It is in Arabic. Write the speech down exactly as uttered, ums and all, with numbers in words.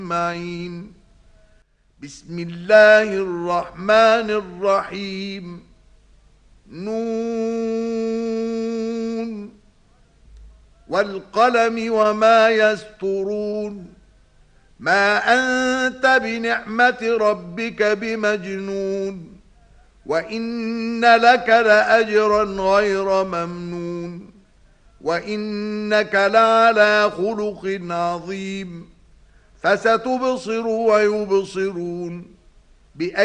معين. بسم الله الرحمن الرحيم. نون والقلم وما يسطرون. ما أنت بنعمة ربك بمجنون، وإن لك لأجرا غير ممنون، وإنك لعلى خلق عظيم. فستبصر ويبصرون.